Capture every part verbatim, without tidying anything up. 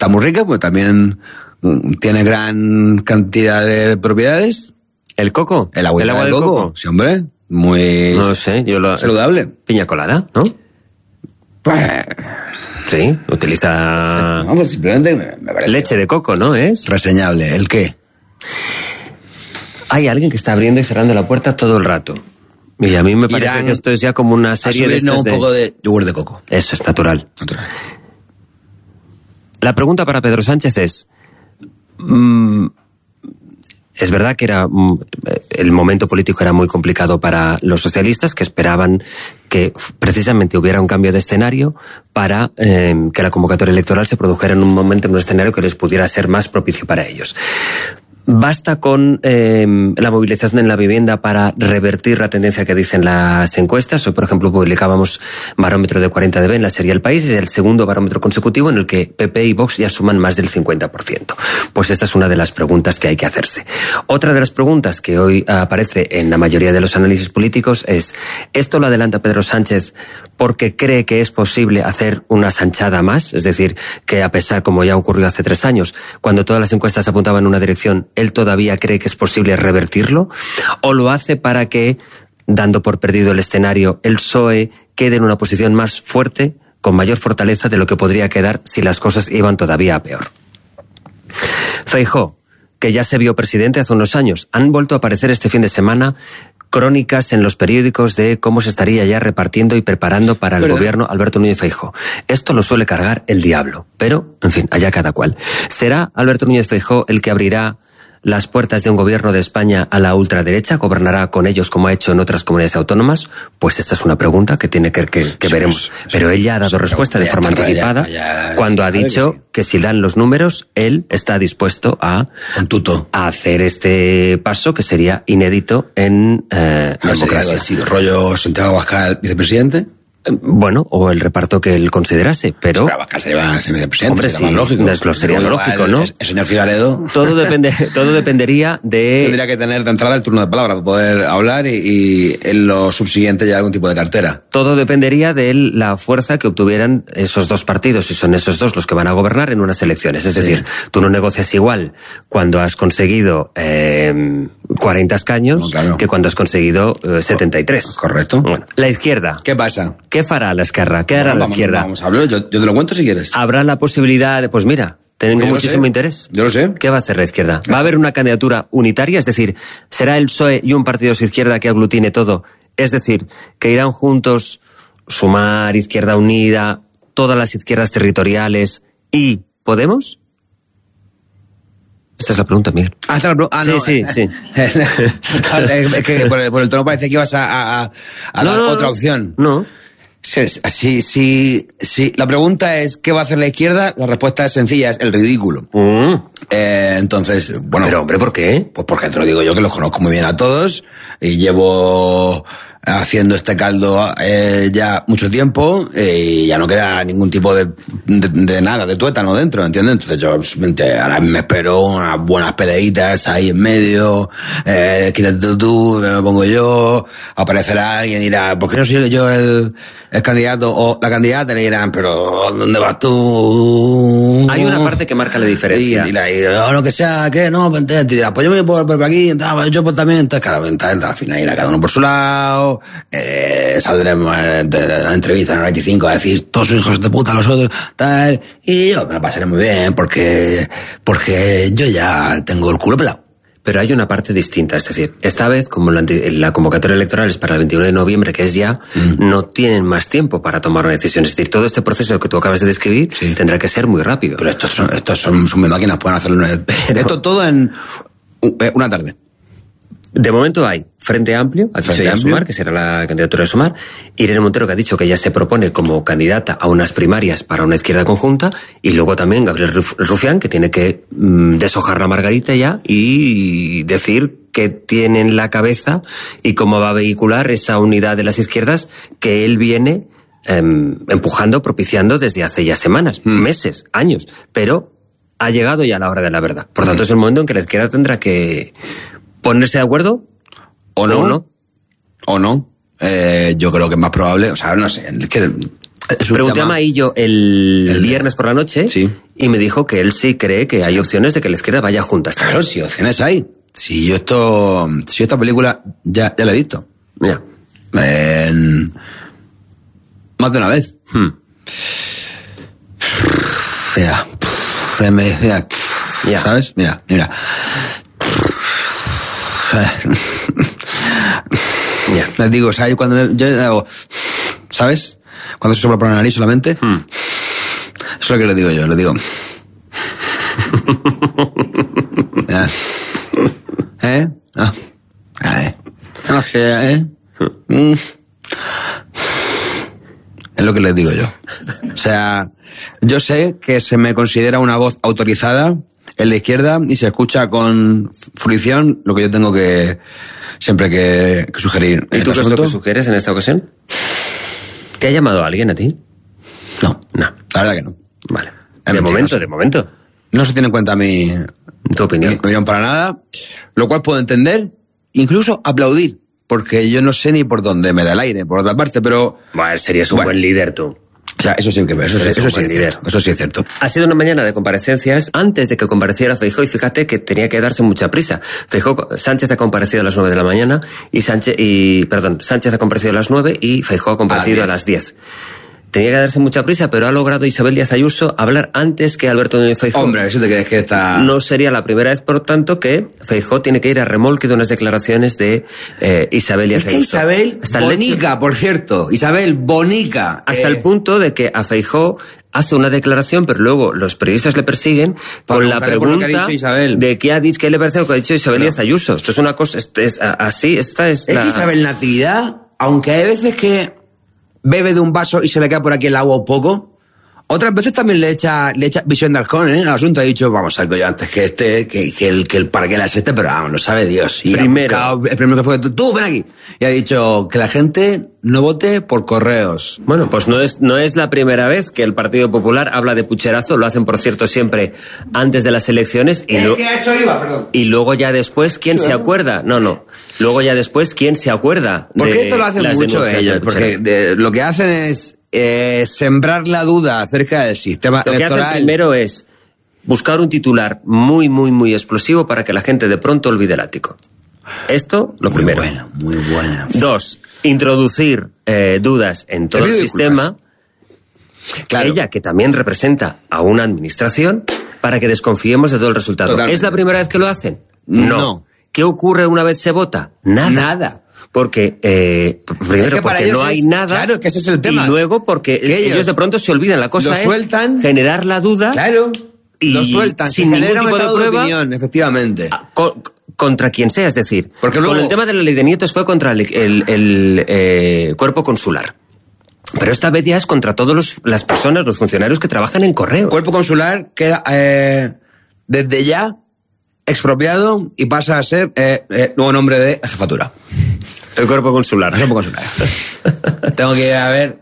está muy rica, pues también tiene gran cantidad de propiedades. ¿El coco? El agua, ¿El agua del del coco. coco? Sí, hombre. Muy no lo sé, yo lo... saludable. Piña colada, ¿no? Pues... Sí, utiliza... No, pues simplemente me, me parece... Leche de coco, ¿no es? Reseñable. ¿El qué? Hay alguien que está abriendo y cerrando la puerta todo el rato. Y a mí me parece Irán que esto es ya como una serie de... un de... poco de yogur de coco. Eso es natural. Natural. La pregunta para Pedro Sánchez es... Mmm, es verdad que era mmm, el momento político era muy complicado para los socialistas, que esperaban que precisamente hubiera un cambio de escenario para eh, que la convocatoria electoral se produjera en un momento, en un escenario que les pudiera ser más propicio para ellos. ¿Basta con eh, la movilización en la vivienda para revertir la tendencia que dicen las encuestas? Hoy, por ejemplo, publicábamos barómetro de cuarenta D B en la serie El País, es el segundo barómetro consecutivo en el que P P y Vox ya suman más del cincuenta por ciento. Pues esta es una de las preguntas que hay que hacerse. Otra de las preguntas que hoy aparece en la mayoría de los análisis políticos es, ¿esto lo adelanta Pedro Sánchez porque cree que es posible hacer una sanchada más? Es decir, que a pesar, como ya ocurrió hace tres años, cuando todas las encuestas apuntaban en una dirección, ¿él todavía cree que es posible revertirlo? ¿O lo hace para que, dando por perdido el escenario, el P S O E quede en una posición más fuerte, con mayor fortaleza de lo que podría quedar si las cosas iban todavía a peor? Feijóo, que ya se vio presidente hace unos años, han vuelto a aparecer este fin de semana crónicas en los periódicos de cómo se estaría ya repartiendo y preparando para el ¿verdad? gobierno Alberto Núñez Feijóo. Esto lo suele cargar el diablo, pero, en fin, allá cada cual. ¿Será Alberto Núñez Feijóo el que abrirá las puertas de un gobierno de España a la ultraderecha? ¿Gobernará con ellos como ha hecho en otras comunidades autónomas? Pues esta es una pregunta que tiene que, que, que veremos. Pero él ya ha dado respuesta de forma anticipada cuando ha dicho que si dan los números, él está dispuesto a, a hacer este paso que sería inédito en eh, la democracia. Sí, rollo Santiago Abascal, vicepresidente. Bueno, o el reparto que él considerase, pero... Pero Abascal se lleva a ser vicepresidente, hombre, sería sí, más lógico. Es lo sería lo lógico, el, ¿no? El, el señor Figaredo... Todo, depende, todo dependería de... Tendría que tener de entrada el turno de palabra para poder hablar y, y en lo subsiguiente ya algún tipo de cartera. Todo dependería de la fuerza que obtuvieran esos dos partidos, y son esos dos los que van a gobernar en unas elecciones. Es sí. decir, tú no negocias igual cuando has conseguido eh, cuarenta escaños no, claro. que cuando has conseguido eh, setenta y tres. Correcto. Bueno, la izquierda. ¿Qué pasa? ¿Qué fará la Esquerra? ¿Qué hará bueno, vamos, la izquierda? Vamos a hablar, yo, yo te lo cuento si quieres. Habrá la posibilidad de, pues mira, tengo pues muchísimo interés. Yo lo sé. ¿Qué va a hacer la izquierda? ¿Va a haber una candidatura unitaria? Es decir, ¿será el P S O E y un partido de izquierda que aglutine todo? Es decir, que irán juntos Sumar, Izquierda Unida, todas las izquierdas territoriales y ¿Podemos? Esta es la pregunta, Miguel. Ah, esta es la pregunta. Ah, sí, no. sí, sí. Es que por el, por el tono parecía que ibas a, a, a no, dar no, otra opción. No. Sí, sí, sí, sí. La pregunta es, ¿qué va a hacer la izquierda? La respuesta es sencilla, es el ridículo. Mm. Eh, entonces, bueno... Pero, hombre, ¿por qué? Pues porque te lo digo yo, que los conozco muy bien a todos y llevo haciendo este caldo eh, ya mucho tiempo eh, y ya no queda ningún tipo de, de, de nada, de tuétano dentro, ¿entiendes? Entonces yo ahora me espero unas buenas peleitas ahí en medio, eh, quítate tú, me pongo yo, aparecerá alguien y dirá, ¿por qué no soy yo el, el candidato o la candidata? Y le dirán, pero ¿dónde vas tú? Hay una parte que marca la diferencia. Y, y, la, y no, lo que sea, ¿qué? No, pues, y dirá, pues yo me voy por, por aquí, entonces, yo pues también, entonces, claro, entonces, al final irá cada uno por su lado, eh, saldremos de la entrevista en el veinticinco a decir, todos son hijos de puta los otros, tal, y yo me la pasaré muy bien, porque, porque yo ya tengo el culo pelado. Pero hay una parte distinta, es decir, esta vez, como la, la convocatoria electoral es para el veintiuno de noviembre, que es ya, mm. no tienen más tiempo para tomar una decisión. Es decir, todo este proceso que tú acabas de describir sí. tendrá que ser muy rápido. Pero estos son, estos son, son máquinas, pueden hacerlo en Pero... esto todo en una tarde. De momento hay Frente Amplio, ha dicho ya Sumar, que será la candidatura de Sumar, Irene Montero, que ha dicho que ya se propone como candidata a unas primarias para una izquierda conjunta, y luego también Gabriel Rufián, que tiene que mmm, deshojar la margarita ya y decir qué tiene en la cabeza y cómo va a vehicular esa unidad de las izquierdas que él viene eh, empujando, propiciando desde hace ya semanas, mm. meses, años, pero ha llegado ya la hora de la verdad. Por tanto, mm. es el momento en que la izquierda tendrá que ponerse de acuerdo o no, o no. O no. Eh, yo creo que es más probable, o sea, no sé, es que Pregunté tema... a Maillo el, el viernes por la noche sí. y me dijo que él sí cree que hay opciones de que la izquierda vaya junta. Claro, sí, opciones hay. Si yo esto, si esta película ya, ya la he visto. Ya. En... Más de una vez. Hmm. Mira, mira, mira ya. ¿Sabes? Mira, mira. Ya. Les digo, o sea, yo cuando yo hago, ¿sabes? Cuando se sopla por la nariz solamente, hmm. eso es lo que le digo yo, le digo. Ya. ¿Eh? No. ¿Eh? No sé, ¿eh? Mm. Es lo que les digo yo. O sea, yo sé que se me considera una voz autorizada en la izquierda y se escucha con fruición lo que yo tengo que siempre que, que sugerir. ¿Y tú qué es lo que sugieres en esta ocasión? ¿Te ha llamado alguien a ti? No. No. La verdad que no. Vale. De momento, de momento. No se tiene en cuenta mi, tu opinión. mi opinión para nada, lo cual puedo entender, incluso aplaudir, porque yo no sé ni por dónde me da el aire, por otra parte, pero... Bueno, serías un bueno, buen líder tú. O sea, eso sí que eso, eso, eso, sí es cierto, eso sí es cierto. Ha sido una mañana de comparecencias antes de que compareciera Feijóo y fíjate que tenía que darse mucha prisa. Feijóo, Sánchez ha comparecido a las nueve de la mañana y Sánchez, y, perdón, Sánchez ha comparecido a las nueve y Feijóo ha comparecido a las diez. Tenía que darse mucha prisa, pero ha logrado Isabel Díaz Ayuso hablar antes que Alberto Núñez Feijóo. Hombre, ¿eso te crees que está...? No sería la primera vez, por tanto, que Feijóo tiene que ir a remolque de unas declaraciones de eh, Isabel Díaz Ayuso. Es que Isabel, Hasta bonica, por cierto. Isabel, bonica. Hasta eh... el punto de que a Feijóo hace una declaración, pero luego los periodistas le persiguen por con la pregunta que ha dicho Isabel. de qué ha dicho, qué le parece lo que ha dicho Isabel no. Díaz Ayuso. Esto es una cosa, es, es, así, esta es, es la... que Isabel Natividad, aunque hay veces que bebe de un vaso y se le cae por aquí el agua un poco, otras veces también le echa, le echa visión de halcón, ¿eh? Al asunto ha dicho, vamos, salgo yo antes que este, que, que el, que el para qué la es este, pero vamos, lo sabe Dios. Y primero. Buscado, el primero que fue, tú, tú, ven aquí. Y ha dicho que la gente no vote por correos. Bueno, pues no es, no es la primera vez que el Partido Popular habla de pucherazo, lo hacen, por cierto, siempre antes de las elecciones. Y, lo, que a eso iba, perdón. Y luego ya después, ¿quién sí, se acuerda? No, no. Luego ya después, ¿quién se acuerda? Porque de esto lo hacen mucho ellos, porque de, lo que hacen es eh, sembrar la duda acerca del sistema lo electoral. Lo que hacen primero es buscar un titular muy, muy, muy explosivo para que la gente de pronto olvide el ático. Esto, lo muy primero. Muy buena, muy buena. Dos, introducir eh, dudas en todo el sistema. Claro. Ella, que también representa a una administración, para que desconfiemos de todo el resultado. Totalmente. ¿Es la primera vez que lo hacen? No. no. ¿Qué ocurre una vez se vota? Nada. Nada. Porque, eh, primero, es que porque no hay es, nada. Claro, que ese es el tema. Y luego porque ellos, ellos de pronto se olvidan. La cosa lo sueltan, es generar la duda. Claro. Y lo sueltan. Sin se ningún tipo de prueba. De opinión, efectivamente. Con, contra quien sea, es decir. Porque luego, con el tema de la ley de nietos fue contra el, el, el eh, cuerpo consular. Pero esta vez ya es contra todas las personas, los funcionarios que trabajan en correos. Cuerpo consular queda eh, desde ya expropiado y pasa a ser eh, eh, nuevo nombre de jefatura. El cuerpo consular. El cuerpo consular. Tengo que ir a ver.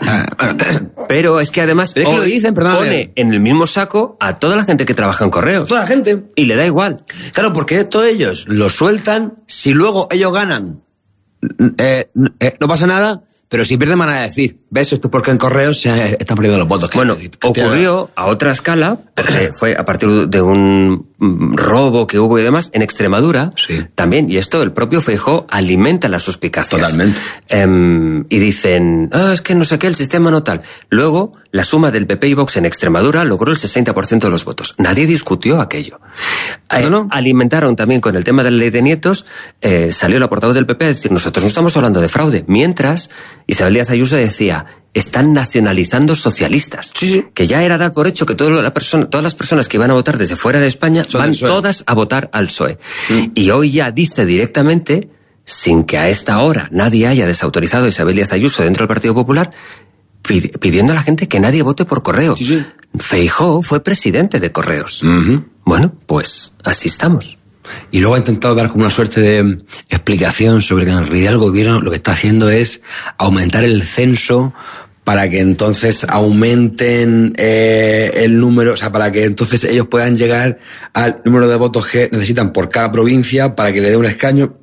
Pero es que además es que lo dicen, perdón, pone en el mismo saco a toda la gente que trabaja en correos. Toda la gente. Y le da igual. Claro, porque esto ellos lo sueltan. Si luego ellos ganan, eh, eh, no pasa nada. Pero si pierden, van a decir, ¿ves? Esto porque en correos se están perdiendo los votos. Bueno, que, que ocurrió a otra escala, porque fue a partir de un robo que hubo y demás, en Extremadura, sí. También, y esto el propio Feijóo alimenta las suspicacias. Totalmente. Eh, y dicen, ah, es que no sé qué, el sistema no tal. Luego, la suma del P P y Vox en Extremadura logró el sesenta por ciento de los votos. Nadie discutió aquello. ¿No, eh, no? Alimentaron también con el tema de la ley de nietos, eh, salió la portavoz del P P a decir, nosotros no estamos hablando de fraude. Mientras, Isabel Díaz Ayuso decía, están nacionalizando socialistas. Sí, sí. Que ya era dar por hecho que toda la persona, todas las personas que iban a votar desde fuera de España Son van todas a votar al P S O E. Mm. Y hoy ya dice directamente, sin que a esta hora nadie haya desautorizado a Isabel Díaz Ayuso dentro del Partido Popular, pidiendo a la gente que nadie vote por correo. Sí, sí. Feijóo fue presidente de Correos. Uh-huh. Bueno, pues así estamos. Y luego ha intentado dar como una suerte de explicación sobre que en realidad el gobierno lo que está haciendo es aumentar el censo para que entonces aumenten eh, el número, o sea, para que entonces ellos puedan llegar al número de votos que necesitan por cada provincia para que le dé un escaño.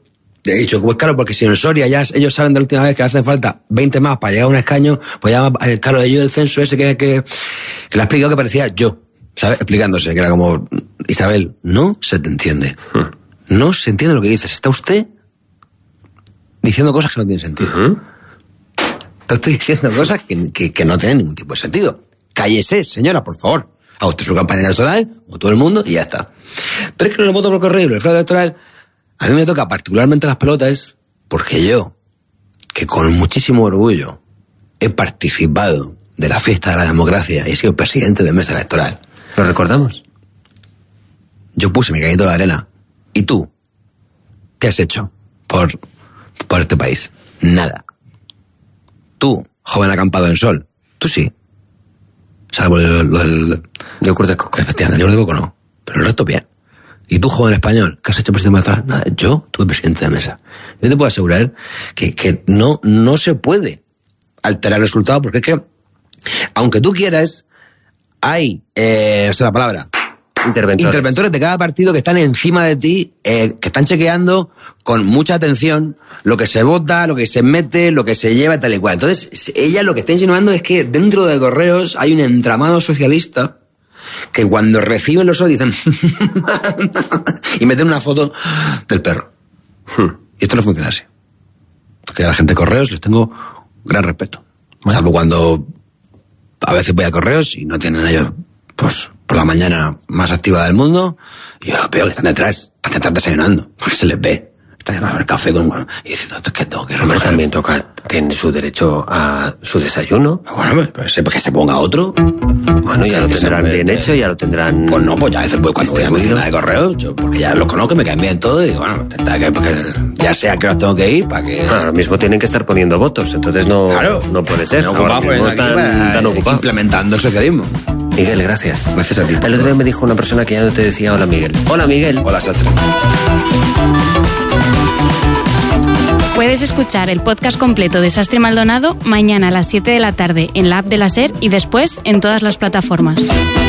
Te he dicho, pues claro, porque si en Soria ya ellos saben de la última vez que hacen falta veinte más para llegar a un escaño, pues ya, claro, ellos del censo ese que, que, que le ha explicado que parecía yo, ¿sabes? Explicándose, que era como, Isabel, no se te entiende. No se entiende lo que dices. Está usted diciendo cosas que no tienen sentido. Uh-huh. Está usted diciendo cosas que, que, que no tienen ningún tipo de sentido. Cállese, señora, por favor. Haga usted su campaña electoral, como todo el mundo, y ya está. Pero es que no lo voto por correo, el fraude electoral, a mí me toca particularmente las pelotas, porque yo, que con muchísimo orgullo he participado de la fiesta de la democracia y he sido presidente de mesa electoral. ¿Lo recordamos? Yo puse mi granito de arena. ¿Y tú? ¿Qué has hecho por, por este país? Nada. Tú, joven acampado en sol, tú sí. Salvo el... el yogur de coco. Efectivamente, el yogur de coco no. Pero el resto bien. ¿Y tú, joven español, qué has hecho presidente electoral? Nada, yo tuve presidente de mesa. Yo te puedo asegurar que, que no, no se puede alterar el resultado, porque es que, aunque tú quieras, hay, eh, no sé la palabra, interventores. interventores de cada partido que están encima de ti, eh, que están chequeando con mucha atención lo que se vota, lo que se mete, lo que se lleva, tal y cual. Entonces, ella lo que está insinuando es que dentro de Correos hay un entramado socialista que cuando reciben los ojos dicen y meten una foto del perro. Hmm. Y esto no funciona así. Porque a la gente de Correos les tengo gran respeto. Bueno. Salvo cuando a veces voy a Correos y no tienen ellos, pues, por la mañana más activa del mundo, y yo lo veo que están detrás, están desayunando, porque se les ve. Están tomando el café con bueno, y diciendo, esto es que tengo que recoger. También toca, tiene su derecho a su desayuno. Bueno, pues, pues que se ponga otro. Bueno, ya lo tendrán bien hecho, ya lo tendrán... Pues no, pues ya a veces pues, cuando voy a mi cena de Correos, yo, porque ya los conozco, me caen bien todo, y digo, bueno, que, porque ya sea que los tengo que ir, para que... Ahora mismo tienen que estar poniendo votos, entonces no, claro, no puede ser. No ocupado, pues, están tan ocupados. Implementando el socialismo. Miguel, gracias. Gracias a ti. El otro día me dijo una persona que ya no te decía hola, Miguel. Hola, Miguel. Hola, Sastre. Puedes escuchar el podcast completo de Sastre Maldonado mañana a las siete de la tarde en la app de la SER y después en todas las plataformas.